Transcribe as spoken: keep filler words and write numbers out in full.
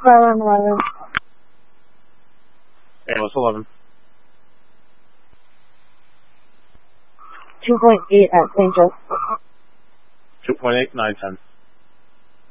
eleven, eleven. Yeah, what's eleven? two point eight at Saint Joe. two point eight, nine ten.